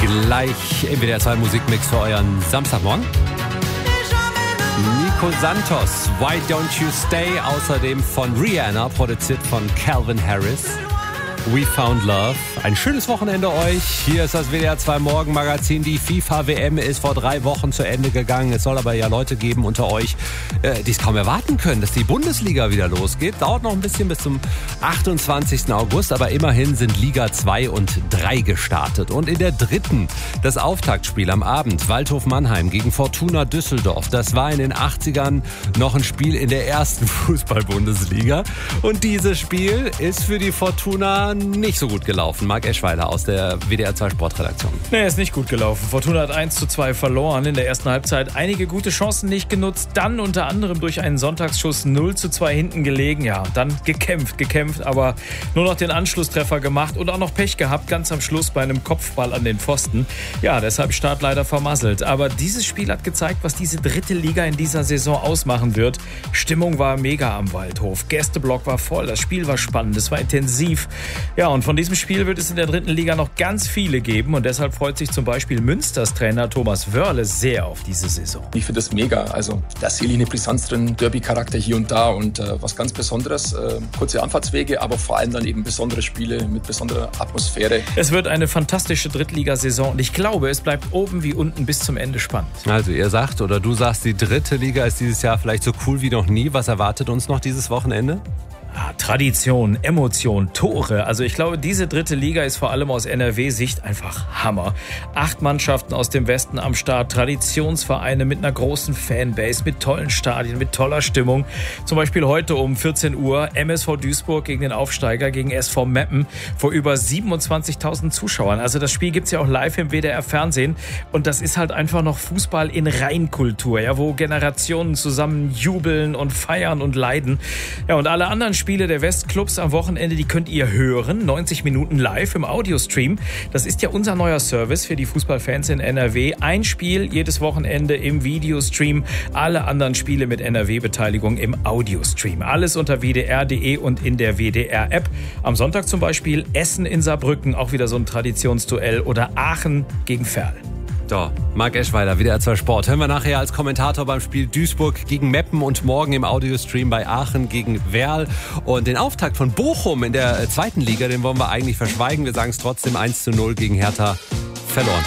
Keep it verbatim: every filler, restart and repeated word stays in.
Gleich im W D R zwei Musikmix für euren Samstagmorgen. Nico Santos, Why Don't You Stay? Außerdem von Rihanna, produziert von Calvin Harris. We Found Love. Ein schönes Wochenende euch. Hier ist das W D R zwei Morgenmagazin. Die FIFA-W M ist vor drei Wochen zu Ende gegangen. Es soll aber ja Leute geben unter euch, die es kaum erwarten können, dass die Bundesliga wieder losgeht. Dauert noch ein bisschen bis zum achtundzwanzigsten August, aber immerhin sind Liga zwei und drei gestartet. Und in der dritten das Auftaktspiel am Abend. Waldhof Mannheim gegen Fortuna Düsseldorf. Das war in den achtzigern noch ein Spiel in der ersten Fußball-Bundesliga. Und dieses Spiel ist für die Fortuna nicht so gut gelaufen. Marc Eschweiler aus der W D R zwei Sportredaktion. Nee, ist nicht gut gelaufen. Fortuna hat eins zu zwei verloren in der ersten Halbzeit. Einige gute Chancen nicht genutzt. Dann unter anderem durch einen Sonntagsschuss null zu zwei hinten gelegen. Ja, dann gekämpft, gekämpft, aber nur noch den Anschlusstreffer gemacht und auch noch Pech gehabt, ganz am Schluss bei einem Kopfball an den Pfosten. Ja, deshalb Start leider vermasselt. Aber dieses Spiel hat gezeigt, was diese dritte Liga in dieser Saison ausmachen wird. Stimmung war mega am Waldhof. Gästeblock war voll. Das Spiel war spannend. Es war intensiv. Ja, und von diesem Spiel wird es in der dritten Liga noch ganz viele geben und deshalb freut sich zum Beispiel Münsters Trainer Thomas Wörle sehr auf diese Saison. Ich finde das mega, also da sehe ich eine Brisanz drin, Derby-Charakter hier und da und äh, was ganz Besonderes, äh, kurze Anfahrtswege, aber vor allem dann eben besondere Spiele mit besonderer Atmosphäre. Es wird eine fantastische Drittligasaison und ich glaube, es bleibt oben wie unten bis zum Ende spannend. Also ihr sagt oder du sagst, die dritte Liga ist dieses Jahr vielleicht so cool wie noch nie. Was erwartet uns noch dieses Wochenende? Ah, Tradition, Emotion, Tore. Also ich glaube, diese dritte Liga ist vor allem aus N R W-Sicht einfach Hammer. Acht Mannschaften aus dem Westen am Start, Traditionsvereine mit einer großen Fanbase, mit tollen Stadien, mit toller Stimmung. Zum Beispiel heute um vierzehn Uhr M S V Duisburg gegen den Aufsteiger, gegen S V Meppen vor über siebenundzwanzigtausend Zuschauern. Also das Spiel gibt's ja auch live im W D R-Fernsehen und das ist halt einfach noch Fußball in Reinkultur, ja, wo Generationen zusammen jubeln und feiern und leiden. Ja, und alle anderen Spiele der Westclubs am Wochenende, die könnt ihr hören, neunzig Minuten live im Audiostream. Das ist ja unser neuer Service für die Fußballfans in N R W. Ein Spiel jedes Wochenende im Videostream, alle anderen Spiele mit N R W-Beteiligung im Audiostream. Alles unter W D R punkt de und in der W D R-App. Am Sonntag zum Beispiel Essen in Saarbrücken, auch wieder so ein Traditionsduell, oder Aachen gegen Verl. So, Marc Eschweiler, W D R zwei Sport. Hören wir nachher als Kommentator beim Spiel Duisburg gegen Meppen und morgen im Audiostream bei Aachen gegen Werl. Und den Auftakt von Bochum in der zweiten Liga, den wollen wir eigentlich verschweigen. Wir sagen es trotzdem, eins zu null gegen Hertha verloren.